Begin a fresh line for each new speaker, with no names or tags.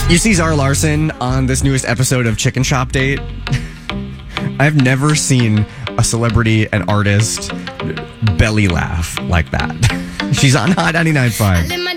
You see Zara Larson on this newest episode of Chicken Shop Date? I've never seen a celebrity, an artist, belly laugh like that. She's on Hot 99.5.